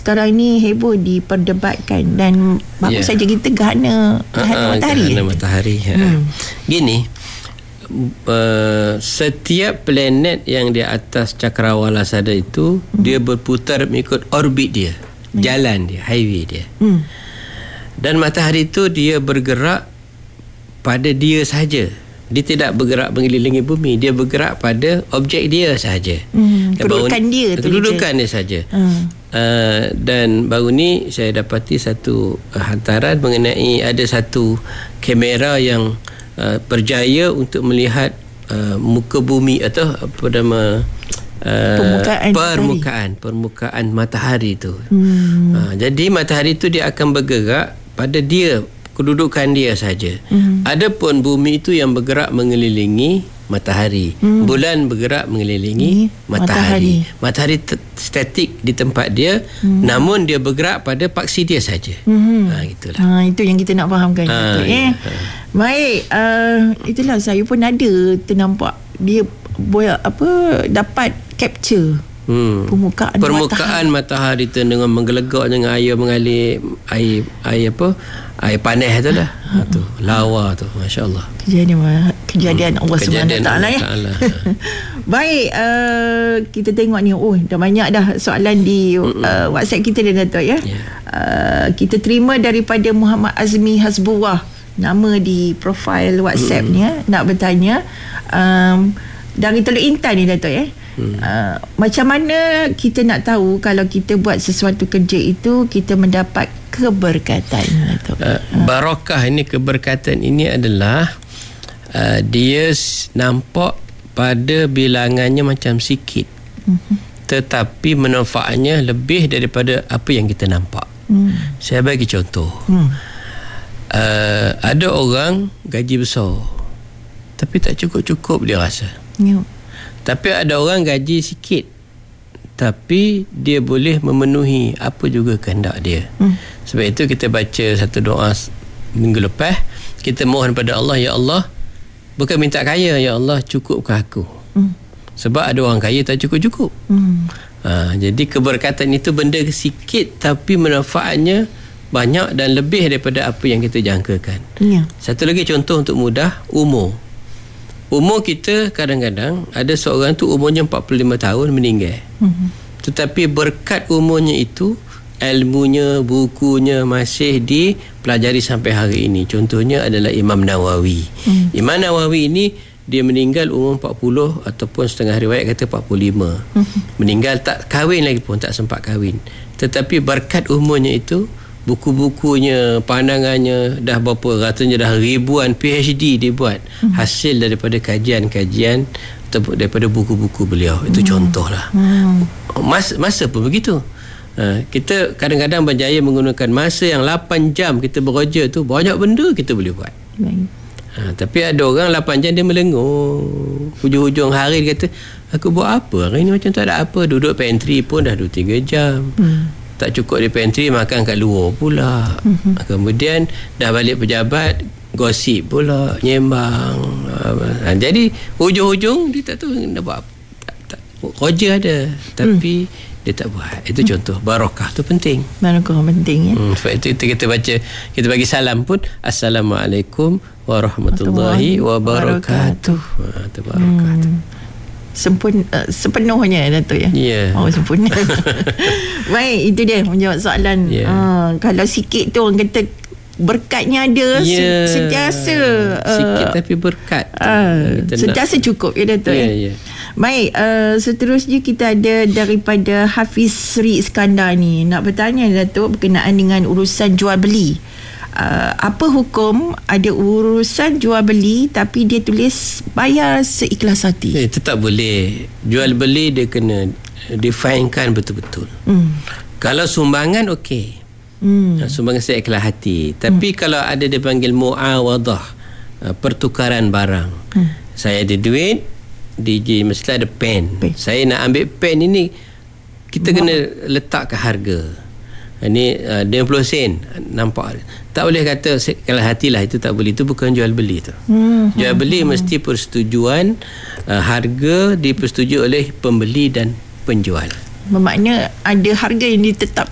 sekarang ni heboh diperdebatkan, dan bagus saja kita gerhana matahari. Gerhana matahari. Gini, setiap planet yang di atas cakrawala sada itu dia berputar mengikut orbit dia, jalan dia, highway dia. Dan matahari itu dia bergerak pada dia sahaja. Dia tidak bergerak mengelilingi bumi, dia bergerak pada objek dia sahaja. Kedudukan dia tu. Kedudukan dia sahaja. Dan baru ni saya dapati satu hantaran mengenai ada satu kamera yang berjaya untuk melihat muka bumi atau apa nama permukaan matahari itu. Jadi matahari itu dia akan bergerak pada dia, kedudukan dia saja. Adapun bumi itu yang bergerak mengelilingi matahari. Bulan bergerak mengelilingi matahari. Matahari statik di tempat dia, namun dia bergerak pada paksi dia saja. Gitulah. Itu yang kita nak fahamkan. Baik, itulah saya pun ada ternampak dia dapat capture permukaan matahari tu dengan menggelegak dengan air mengalir air panas tu lah. Tu lawa tu, masya-Allah. Kejadian Allah SWT ya. Baik, kita tengok ni, dah banyak dah soalan di WhatsApp kita dah, Dato' ya. Kita terima daripada Muhammad Azmi Hasbullah, nama di profil WhatsApp ni nak bertanya dari Teluk Intan ni, Dato' ya. Macam mana kita nak tahu kalau kita buat sesuatu kerja itu kita mendapat keberkatan? Barakah ini, keberkatan ini adalah dia nampak pada bilangannya macam sikit, tetapi manfaatnya lebih daripada apa yang kita nampak. Saya bagi contoh. Ada orang gaji besar tapi tak cukup-cukup dia rasa. Tapi ada orang gaji sikit tapi dia boleh memenuhi apa juga kehendak dia. Sebab itu kita baca satu doa minggu lepas, kita mohon pada Allah, ya Allah, bukan minta kaya, ya Allah cukupkan aku. Sebab ada orang kaya tak cukup-cukup. Jadi keberkatan itu benda sikit tapi manfaatnya banyak dan lebih daripada apa yang kita jangkakan. Satu lagi contoh untuk mudah, umur kita kadang-kadang ada seorang tu umurnya 45 tahun meninggal. Tetapi berkat umurnya itu, ilmunya, bukunya masih dipelajari sampai hari ini. Contohnya adalah Imam Nawawi. Imam Nawawi ini dia meninggal umur 40 ataupun setengah riwayat kata 45. Meninggal tak kahwin lagi pun, tak sempat kahwin. Tetapi berkat umurnya itu, buku-bukunya, pandangannya dah berapa, katanya dah ribuan PhD dibuat hasil daripada kajian-kajian atau daripada buku-buku beliau. Itu contohlah. Masa pun begitu. Kita kadang-kadang berjaya menggunakan masa yang 8 jam kita bekerja tu, banyak benda kita boleh buat. Tapi ada orang 8 jam dia melengur, hujung-hujung hari dia kata, aku buat apa hari ni, macam tak ada apa, duduk pantry pun dah 2-3 jam. Tak cukup di pantry, makan kat luar pula. Kemudian dah balik pejabat, gosip pula, nyembang. Jadi hujung-hujung dia tak tahu nak buat apa. Kerja ada tapi dia tak buat. Itu contoh. Barakah tu penting. Barakah penting ya. Sebab itu kita baca, kita bagi salam pun, Assalamualaikum warahmatullahi wabarakatuh. Itu barakah tu. Sepenuhnya, Dato' ya. Sempurna. Baik, itu dia menjawab soalan. Kalau sikit tu orang kata berkatnya ada sentiasa. Sikit tapi berkat. Sentiasa cukup ya, Dato' ya. Baik, seterusnya kita ada daripada Hafiz Sri Iskandar ni nak bertanya, Dato', berkenaan dengan urusan jual beli. Apa hukum ada urusan jual beli tapi dia tulis bayar seikhlas hati? Itu tak boleh. Jual beli dia kena definekan betul-betul. Kalau sumbangan okey, sumbangan seikhlas hati. Tapi kalau ada dia panggil muawadah, pertukaran barang. Saya ada duit, DJ mesti ada pen. Saya nak ambil pen ini, kita kena letak ke harga. Ini 20 sen, nampak. Tak boleh kata kalau hatilah, itu tak boleh. Itu bukan jual beli tu. Jual beli mesti persetujuan, harga dipersetujui oleh pembeli dan penjual. Bermakna ada harga yang ditetap